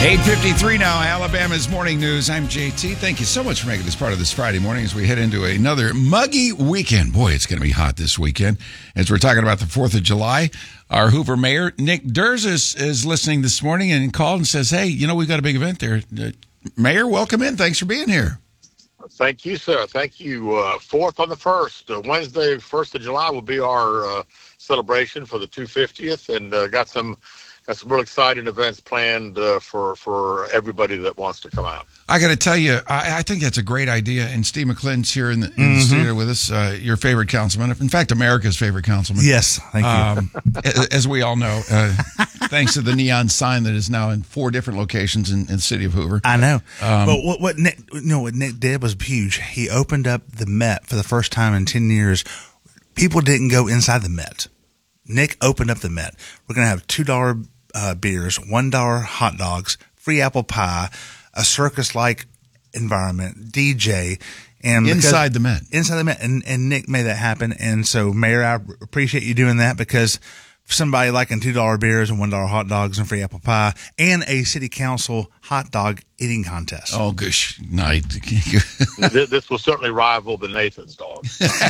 8:53 now, Alabama's Morning News. I'm JT. Thank you so much for making this part of this Friday morning as we head into another muggy weekend. Boy, it's going to be hot this weekend. As we're talking about the 4th of July, our Hoover Mayor, Nick Derzis, is listening this morning and called and says, hey, you know, we've got a big event there. Mayor, welcome in. Thanks for being here. Thank you, sir. Thank you. 4th on the 1st. Wednesday, 1st of July will be our celebration for the 250th, and got some real exciting events planned for everybody that wants to come out. I got to tell you, I think that's a great idea. And Steve McClinton's here in the studio with us, your favorite councilman. In fact, America's favorite councilman. Yes, thank you. As we all know, thanks to the neon sign that is now in 4 different locations in the city of Hoover. I know. But what Nick did was huge. He opened up the Met for the first time in 10 years. People didn't go inside the Met. Nick opened up the Met. We're going to have $2 beers, $1 hot dogs, free apple pie, a circus-like environment, DJ, and inside the Met. And Nick made that happen. And so, Mayor, I appreciate you doing that, because somebody liking $2 beers and $1 hot dogs and free apple pie and a city council hot dog eating contest. Oh, gosh, night. This will certainly rival the Nathan's dog.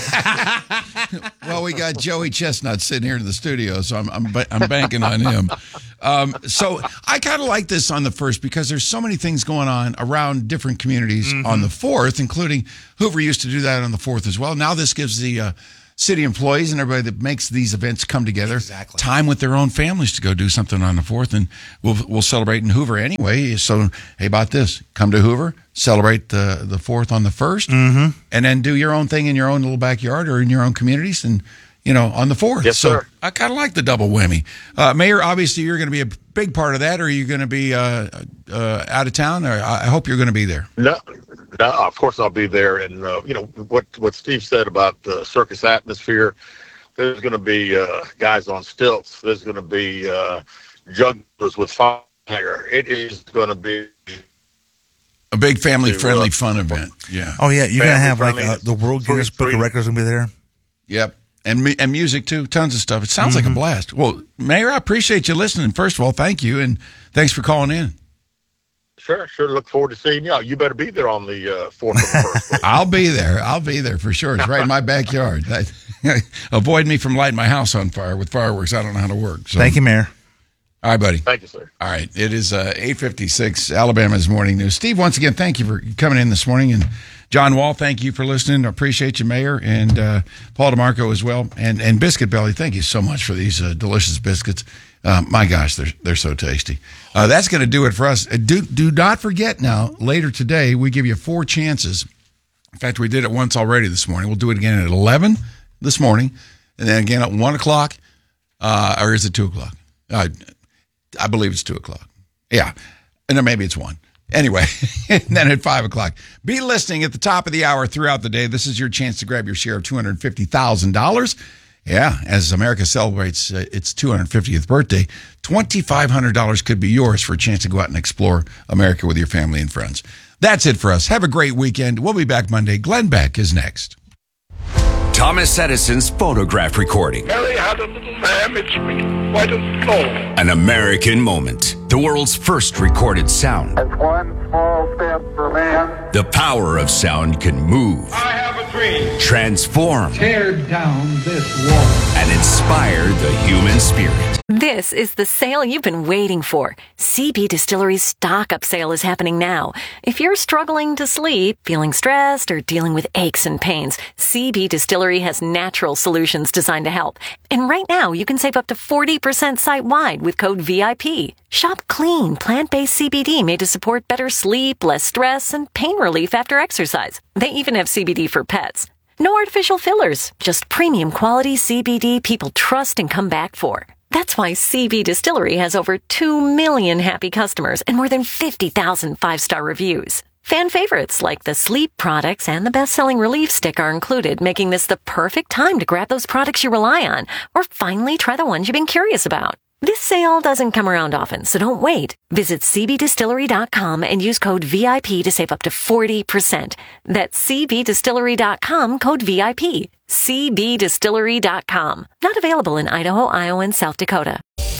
Well, we got Joey Chestnut sitting here in the studio, so I'm banking on him. So I kind of like this on the 1st because there's so many things going on around different communities on the 4th, including Hoover used to do that on the 4th as well. Now this gives the city employees and everybody that makes these events come together, time with their own families to go do something on the 4th, and we'll celebrate in Hoover anyway. So, hey, about this, come to Hoover, celebrate the 4th on the 1st, and then do your own thing in your own little backyard or in your own communities, and on the 4th. Yes, so sir. I kind of like the double whammy. Mayor, obviously you're going to be a big part of that, or are you going to be out of town? Or I hope you're going to be there. No, of course I'll be there. And, what Steve said about the circus atmosphere, there's going to be guys on stilts. There's going to be jugglers with fire. It is going to be a big family-friendly fun event. Yeah. Oh, yeah. You're going to have the World Guinness Book of Records going to be there? Yep. And music, too. Tons of stuff. It sounds like a blast. Well, Mayor, I appreciate you listening. First of all, thank you, and thanks for calling in. Sure. Look forward to seeing you. You better be there on the 4th of the 1st. I'll be there for sure. It's right in my backyard. Avoid me from lighting my house on fire with fireworks. I don't know how to work. So. Thank you, Mayor. All right, buddy. Thank you, sir. All right. It is 8:56, Alabama's Morning News. Steve, once again, thank you for coming in this morning. And John Wall, thank you for listening. I appreciate you, Mayor. And Paul DeMarco as well. And Biscuit Belly, thank you so much for these delicious biscuits. My gosh, they're so tasty. That's going to do it for us. Do not forget now, later today, we give you 4 chances. In fact, we did it once already this morning. We'll do it again at 11 this morning, and then again at 1 o'clock, or is it 2 o'clock? I believe it's 2 o'clock. Yeah, and then maybe it's 1. Anyway, and then at 5 o'clock. Be listening at the top of the hour throughout the day. This is your chance to grab your share of $250,000. Yeah, as America celebrates its 250th birthday, $2,500 could be yours for a chance to go out and explore America with your family and friends. That's it for us. Have a great weekend. We'll be back Monday. Glenn Beck is next. Thomas Edison's photograph recording. Mary had a little lamb, its white and snow. An American moment. The world's first recorded sound. That's one small step for man. The power of sound can move, I have a dream. transform, Tear down this wall. and inspire the human spirit. This is the sale you've been waiting for. CB Distillery's stock-up sale is happening now. If you're struggling to sleep, feeling stressed, or dealing with aches and pains, CB Distillery has natural solutions designed to help. And right now, you can save up to 40% site-wide with code VIP. Shop clean, plant-based CBD made to support better sleep, less stress, and pain relief after exercise. They even have CBD for pets. No artificial fillers, just premium quality CBD people trust and come back for. That's why CB Distillery has over 2 million happy customers and more than 50,000 5-star reviews. Fan favorites like the sleep products and the best-selling relief stick are included, making this the perfect time to grab those products you rely on or finally try the ones you've been curious about. This sale doesn't come around often, so don't wait. Visit cbdistillery.com and use code VIP to save up to 40%. That's cbdistillery.com, code VIP. cbdistillery.com. Not available in Idaho, Iowa, and South Dakota.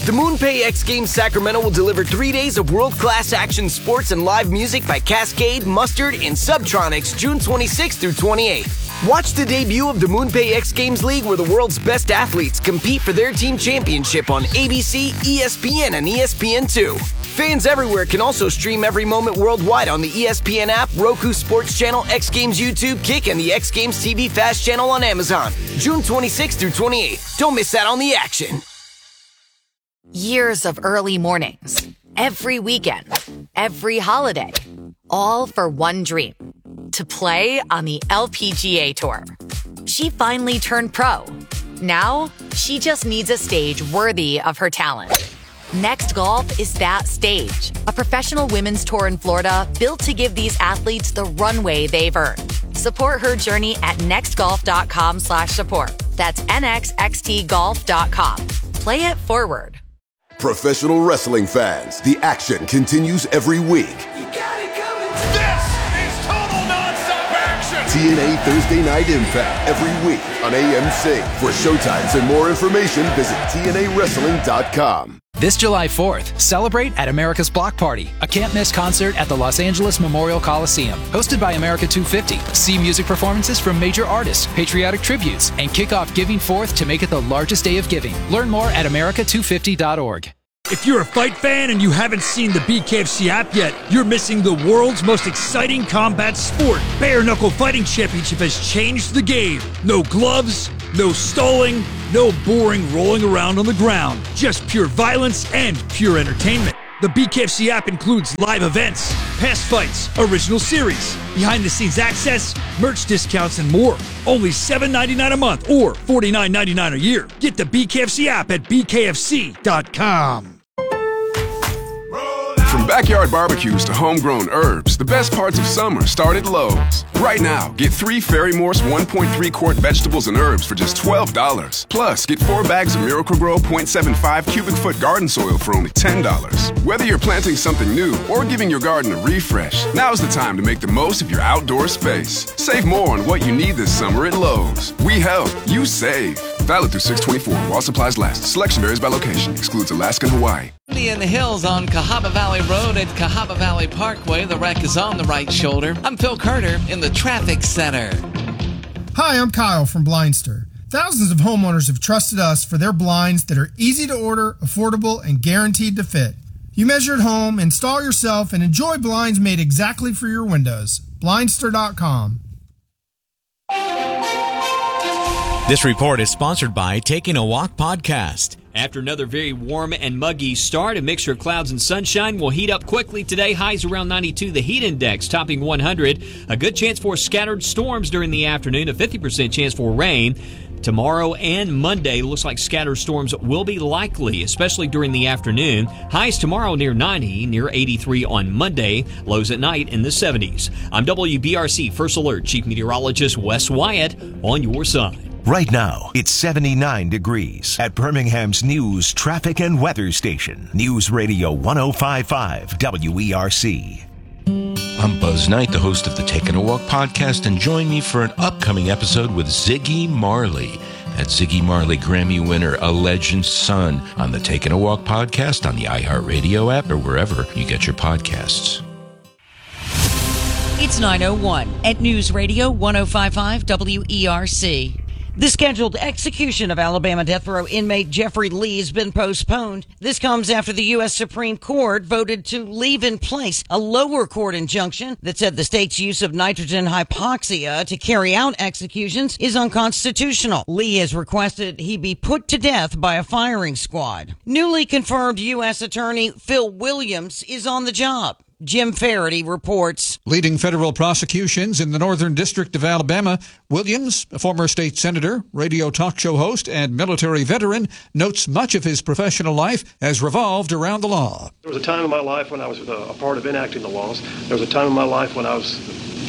The MoonPay X Games Sacramento will deliver 3 days of world-class action sports and live music by Cascade, Mustard, and Subtronics June 26th through 28th. Watch the debut of the MoonPay X Games League, where the world's best athletes compete for their team championship on ABC, ESPN, and ESPN2. Fans everywhere can also stream every moment worldwide on the ESPN app, Roku Sports Channel, X Games YouTube, Kick, and the X Games TV Fast Channel on Amazon. June 26th through 28th. Don't miss out on the action. Years of early mornings, every weekend, every holiday, all for one dream, to play on the LPGA Tour. She finally turned pro. Now, she just needs a stage worthy of her talent. Next Golf is that stage, a professional women's tour in Florida built to give these athletes the runway they've earned. Support her journey at nextgolf.com/support. That's nxxtgolf.com. Play it forward. Professional wrestling fans, the action continues every week. You got it coming. This is total nonstop action. TNA Thursday Night Impact every week on AMC. For showtimes and more information, visit TNAWrestling.com. This July 4th, celebrate at America's Block Party, a can't-miss concert at the Los Angeles Memorial Coliseum. Hosted by America 250. See music performances from major artists, patriotic tributes, and kick off Giving Forth to make it the largest day of giving. Learn more at america250.org. If you're a fight fan and you haven't seen the BKFC app yet, you're missing the world's most exciting combat sport. Bare Knuckle Fighting Championship has changed the game. No gloves, no stalling, no boring rolling around on the ground. Just pure violence and pure entertainment. The BKFC app includes live events, past fights, original series, behind-the-scenes access, merch discounts, and more. Only $7.99 a month or $49.99 a year. Get the BKFC app at bkfc.com. From backyard barbecues to homegrown herbs, the best parts of summer start at Lowe's. Right now, get 3 Ferry-Morse 1.3-quart vegetables and herbs for just $12. Plus, get 4 bags of Miracle-Gro 0.75 cubic foot garden soil for only $10. Whether you're planting something new or giving your garden a refresh, now's the time to make the most of your outdoor space. Save more on what you need this summer at Lowe's. We help, you save. Valid through 6/24 while supplies last. Selection varies by location. Excludes Alaska and Hawaii. In the hills on Cahaba Valley Road at Cahaba Valley Parkway. The wreck is on the right shoulder. I'm Phil Carter in the traffic center. Hi, I'm Kyle from Blindster. Thousands of homeowners have trusted us for their blinds that are easy to order, affordable, and guaranteed to fit. You measure at home, install yourself, and enjoy blinds made exactly for your windows. Blindster.com. This report is sponsored by Taking a Walk Podcast. After another very warm and muggy start, a mixture of clouds and sunshine will heat up quickly today. Highs around 92, the heat index topping 100. A good chance for scattered storms during the afternoon, a 50% chance for rain. Tomorrow and Monday looks like scattered storms will be likely, especially during the afternoon. Highs tomorrow near 90, near 83 on Monday. Lows at night in the 70s. I'm WBRC First Alert Chief Meteorologist Wes Wyatt on your side. Right now, it's 79 degrees at Birmingham's News, Traffic, and Weather Station. News Radio 105.5 WERC. I'm Buzz Knight, the host of the Taking a Walk podcast, and join me for an upcoming episode with Ziggy Marley. That's Ziggy Marley Grammy winner, A Legend's Son, on the Taking a Walk podcast on the iHeartRadio app or wherever you get your podcasts. It's 9:01 at News Radio 105.5 WERC. The scheduled execution of Alabama death row inmate Jeffrey Lee has been postponed. This comes after the U.S. Supreme Court voted to leave in place a lower court injunction that said the state's use of nitrogen hypoxia to carry out executions is unconstitutional. Lee has requested he be put to death by a firing squad. Newly confirmed U.S. Attorney Phil Williams is on the job. Jim Faraday reports. Leading federal prosecutions in the Northern District of Alabama, Williams, a former state senator, radio talk show host, and military veteran, notes much of his professional life has revolved around the law. There was a time in my life when I was a part of enacting the laws. There was a time in my life when I was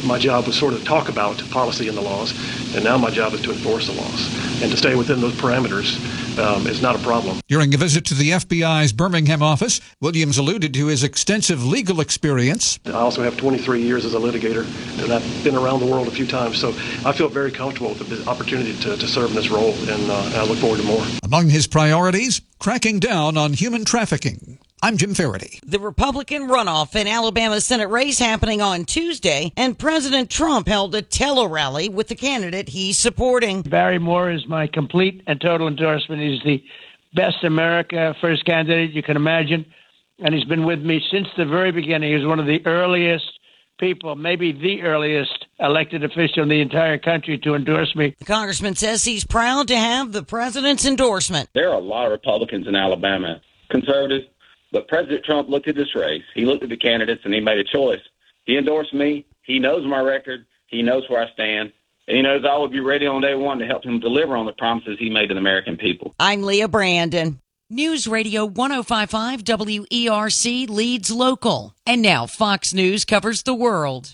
my job was sort of talk about policy and the laws, and now my job is to enforce the laws. And to stay within those parameters is not a problem. During a visit to the FBI's Birmingham office, Williams alluded to his extensive legal experience. I also have 23 years as a litigator, and I've been around the world a few times, so I feel very comfortable with the opportunity to serve in this role, and I look forward to more. Among his priorities, cracking down on human trafficking. I'm Jim Faraday. The Republican runoff in Alabama's Senate race happening on Tuesday, and President Trump held a tele-rally with the candidate he's supporting. Barry Moore is my complete and total endorsement. He's the best America first candidate you can imagine, and he's been with me since the very beginning. He was one of the earliest people, maybe the earliest elected official in the entire country to endorse me. The congressman says he's proud to have the president's endorsement. There are a lot of Republicans in Alabama, conservatives, but President Trump looked at this race. He looked at the candidates, and he made a choice. He endorsed me. He knows my record. He knows where I stand. And he knows I will be ready on day one to help him deliver on the promises he made to the American people. I'm Leah Brandon. News Radio 105.5 WERC leads local. And now Fox News covers the world.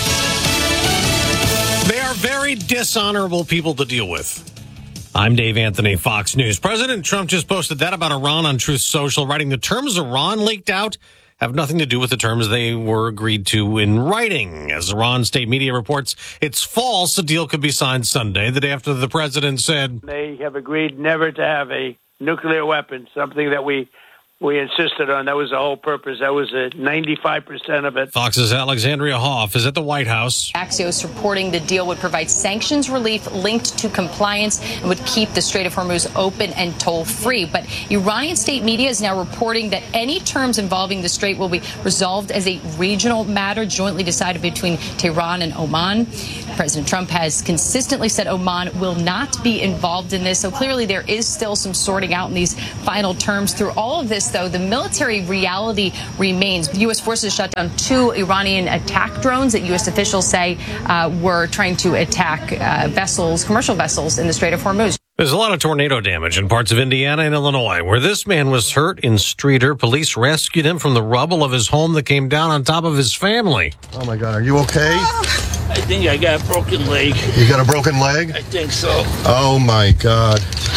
They are very dishonorable people to deal with. I'm Dave Anthony, Fox News. President Trump just posted that about Iran on Truth Social, writing the terms Iran leaked out have nothing to do with the terms they were agreed to in writing. As Iran state media reports, it's false. A deal could be signed Sunday, the day after the president said They have agreed never to have a nuclear weapon, something that we insisted on. That was the whole purpose. That was 95% of it. Fox's Alexandria Hoff is at the White House. Axios reporting the deal would provide sanctions relief linked to compliance and would keep the Strait of Hormuz open and toll-free. But Iranian state media is now reporting that any terms involving the strait will be resolved as a regional matter jointly decided between Tehran and Oman. President Trump has consistently said Oman will not be involved in this. So clearly there is still some sorting out in these final terms. Through all of this, though, the military reality remains. The U.S. forces shut down 2 Iranian attack drones that U.S. officials say were trying to attack commercial vessels in the Strait of Hormuz. There's a lot of tornado damage in parts of Indiana and Illinois. Where this man was hurt in Streator, police rescued him from the rubble of his home that came down on top of his family. Oh, my God. Are you okay? I think I got a broken leg. You got a broken leg? I think so. Oh, my God.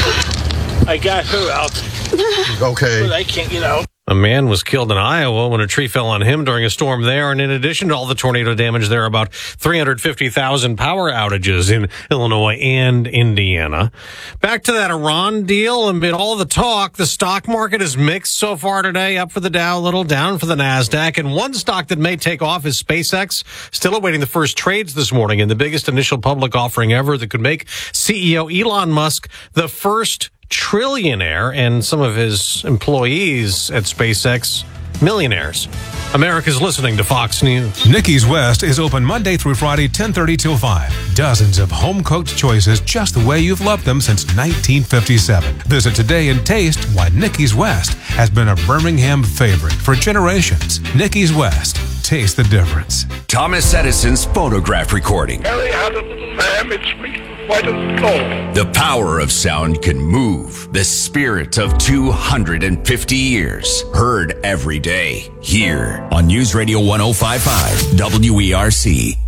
I got her out. Okay. But I can't get out. A man was killed in Iowa when a tree fell on him during a storm there. And in addition to all the tornado damage, there are about 350,000 power outages in Illinois and Indiana. Back to that Iran deal. Amid all the talk, the stock market is mixed so far today. Up for the Dow, a little down for the NASDAQ. And one stock that may take off is SpaceX. Still awaiting the first trades this morning in the biggest initial public offering ever that could make CEO Elon Musk the first trillionaire and some of his employees at SpaceX millionaires. America's listening to Fox News. Nikki's West is open Monday through Friday, 10:30 till 5. Dozens of home-cooked choices just the way you've loved them since 1957. Visit today and taste why Nikki's West has been a Birmingham favorite for generations. Nikki's West. Taste the difference. Thomas Edison's phonograph recording. Harry had a little lamb, it speaks quite a soul. The power of sound can move the spirit of 250 years. Heard every day here on News Radio 105.5 WERC.